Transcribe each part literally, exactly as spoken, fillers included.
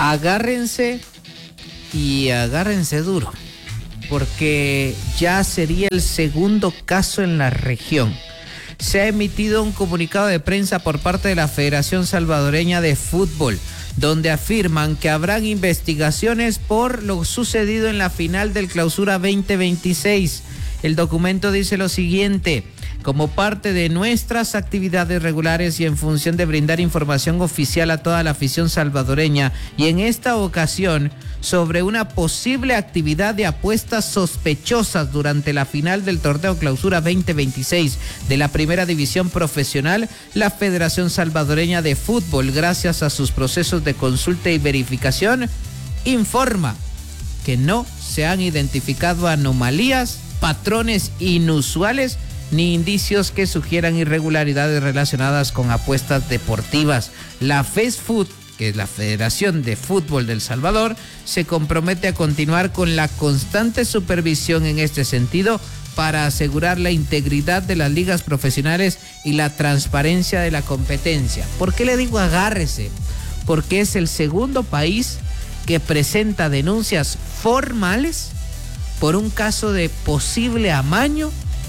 agárrense y agárrense duro, porque ya sería el segundo caso en la región. Se ha emitido un comunicado de prensa por parte de la Federación Salvadoreña de Fútbol, donde afirman que habrán investigaciones por lo sucedido en la final del Clausura veinte veintiséis. El documento dice lo siguiente: como parte de nuestras actividades regulares y en función de brindar información oficial a toda la afición salvadoreña, y en esta ocasión sobre una posible actividad de apuestas sospechosas durante la final del torneo Clausura veinte veintiséis de la Primera División Profesional, la Federación Salvadoreña de Fútbol, gracias a sus procesos de consulta y verificación, informa que no se han identificado anomalías, patrones inusuales ni indicios que sugieran irregularidades relacionadas con apuestas deportivas. La FESFUT, que es la Federación de Fútbol del Salvador, se compromete a continuar con la constante supervisión en este sentido para asegurar la integridad de las ligas profesionales y la transparencia de la competencia. ¿Por qué le digo agárrese? Porque es el segundo país que presenta denuncias formales por un caso de posible amaño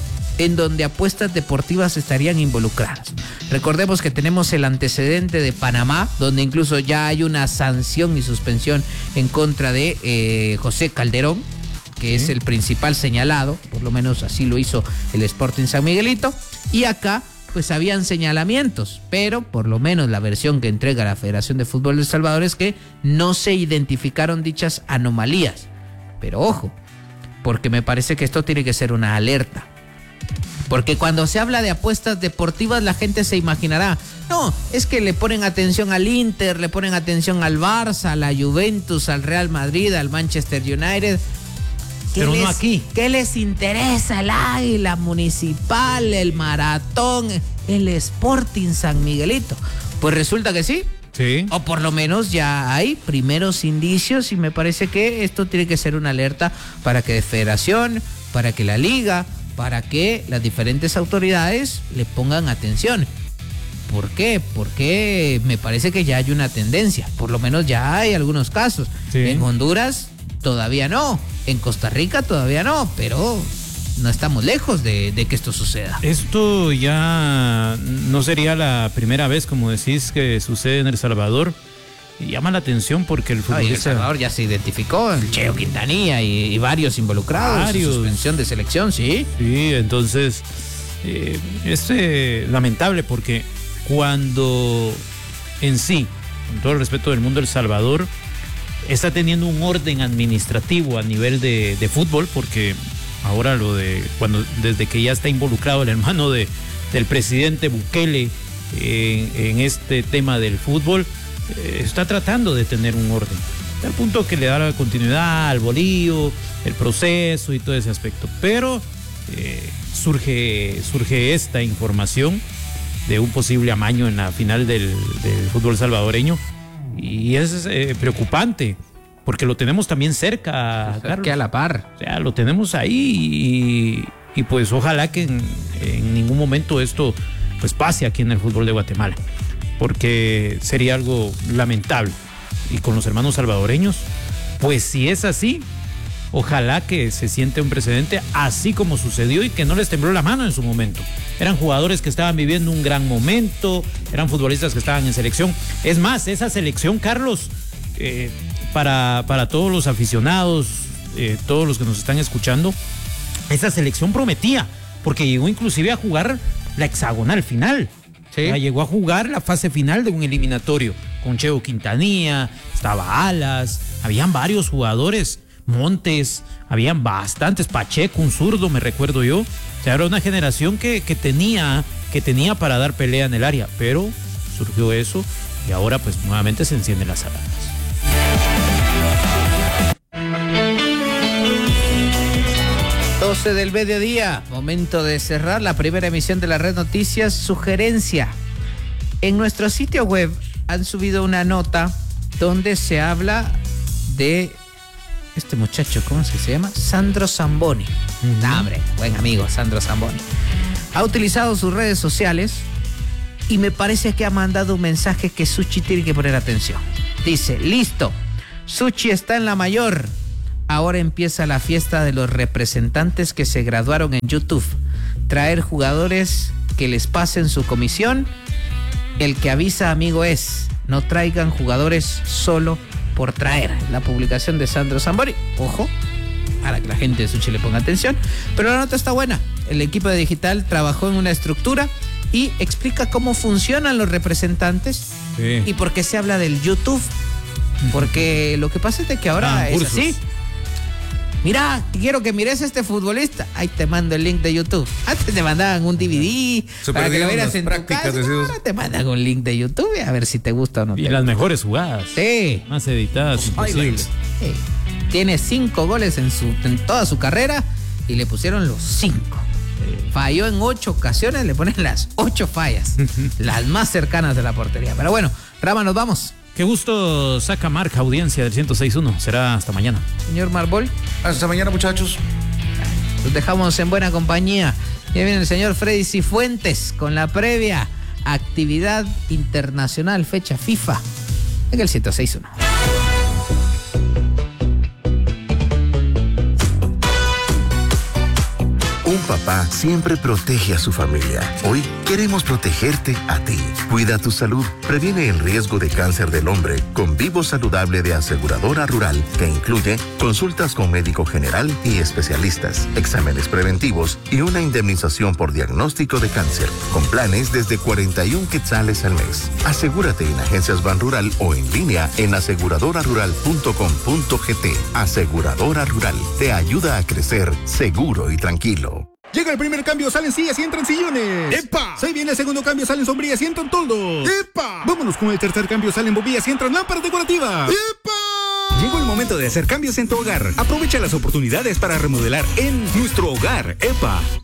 en donde apuestas deportivas estarían involucradas. Recordemos que tenemos el antecedente de Panamá, donde incluso ya hay una sanción y suspensión en contra de eh, José Calderón, que es el principal señalado, por lo menos así lo hizo el Sporting San Miguelito, y acá pues habían señalamientos, pero por lo menos la versión que entrega la Federación de Fútbol de El Salvador es que no se identificaron dichas anomalías. Pero ojo, porque me parece que esto tiene que ser una alerta. Porque cuando se habla de apuestas deportivas, la gente se imaginará, no, es que le ponen atención al Inter, le ponen atención al Barça, a la Juventus, al Real Madrid, al Manchester United. Pero les, no aquí. ¿Qué les interesa el Águila Municipal, el Maratón, el Sporting San Miguelito? Pues resulta que sí. Sí. O por lo menos ya hay primeros indicios y me parece que esto tiene que ser una alerta para que la Federación, para que la Liga, para que las diferentes autoridades le pongan atención. ¿Por qué? Porque me parece que ya hay una tendencia, por lo menos ya hay algunos casos. Sí. En Honduras todavía no, en Costa Rica todavía no, pero no estamos lejos de, de que esto suceda. Esto ya no sería la primera vez, como decís, que sucede en El Salvador. Y llama la atención porque el futbolista... El Salvador ya se identificó, el Cheo Quintanilla y, y varios involucrados, varios. Suspensión de selección, ¿sí? Sí, entonces eh, es eh, lamentable porque cuando en sí, con todo el respeto del mundo, El Salvador está teniendo un orden administrativo a nivel de, de fútbol, porque ahora lo de cuando desde que ya está involucrado el hermano de, del presidente Bukele en, en este tema del fútbol, está tratando de tener un orden, al punto que le da la continuidad al bolillo, el proceso y todo ese aspecto. Pero eh, surge, surge esta información de un posible amaño en la final del, del fútbol salvadoreño y es eh, preocupante porque lo tenemos también cerca, Carlos. Que a la par. O sea, lo tenemos ahí y, y pues ojalá que en, en ningún momento esto pues pase aquí en el fútbol de Guatemala, porque sería algo lamentable. Y con los hermanos salvadoreños, pues si es así, ojalá que se siente un precedente así como sucedió y que no les tembló la mano en su momento. Eran jugadores que estaban viviendo un gran momento, eran futbolistas que estaban en selección. Es más, esa selección, Carlos, eh, para, para todos los aficionados, eh, todos los que nos están escuchando, esa selección prometía, porque llegó inclusive a jugar la hexagonal final. Sí. Llegó a jugar la fase final de un eliminatorio con Cheo Quintanilla, estaba Alas, habían varios jugadores, Montes, habían bastantes, Pacheco, un zurdo, me recuerdo yo. O sea, era una generación que, que, tenía, que tenía para dar pelea en el área, pero surgió eso y ahora pues nuevamente se encienden las alarmas. doce del mediodía, momento de cerrar la primera emisión de la Red Noticias. Sugerencia: en nuestro sitio web han subido una nota donde se habla de este muchacho, ¿cómo es que se llama? Sandro Zamboni. Uh-huh. Nah, hombre, buen amigo, Sandro Zamboni. Ha utilizado sus redes sociales y me parece que ha mandado un mensaje que Suchi tiene que poner atención. Dice: listo, Suchi está en la mayor. Ahora empieza la fiesta de los representantes que se graduaron en YouTube. Traer jugadores que les pasen su comisión. El que avisa amigo es. No traigan jugadores solo por traer. La publicación de Sandro Zambori. Ojo, para que la gente de Suchi le ponga atención. Pero la nota está buena. El equipo de Digital trabajó en una estructura y explica cómo funcionan los representantes, sí, y por qué se habla del YouTube. Porque lo que pasa es de que ahora ah, es cursos. así. Mira, quiero que mires a este futbolista. Ahí te mando el link de YouTube. Antes te mandaban un D V D Se para que lo vieras en tu casa. Ahora te mandan un link de YouTube a ver si te gusta o no. Y te las gusta. mejores jugadas. Sí. Más editadas. Imposible. Sí. Tiene cinco goles en, su, en toda su carrera y le pusieron los cinco. Sí. Falló en ocho ocasiones, le ponen las ocho fallas. Las más cercanas de la portería. Pero bueno, Rama, nos vamos. Qué gusto saca marca audiencia del ciento seis punto uno. Será hasta mañana. Señor Marbol. Hasta mañana, muchachos. Los dejamos en buena compañía. Ya viene el señor Freddy Cifuentes con la previa actividad internacional, fecha FIFA, en el ciento seis punto uno. Un papá siempre protege a su familia. Hoy queremos protegerte a ti. Cuida tu salud. Previene el riesgo de cáncer del hombre con Vivo Saludable de Aseguradora Rural, que incluye consultas con médico general y especialistas, exámenes preventivos y una indemnización por diagnóstico de cáncer, con planes desde cuarenta y un quetzales al mes. Asegúrate en Agencias Banrural o en línea en aseguradora rural punto com punto gt. Aseguradora Rural te ayuda a crecer seguro y tranquilo. Llega el primer cambio, salen sillas y entran sillones. ¡Epa! Se viene el segundo cambio, salen sombrillas y entran toldos. ¡Epa! Vámonos con el tercer cambio, salen bombillas y entran lámparas decorativas. ¡Epa! Llegó el momento de hacer cambios en tu hogar. Aprovecha las oportunidades para remodelar en nuestro hogar. ¡Epa!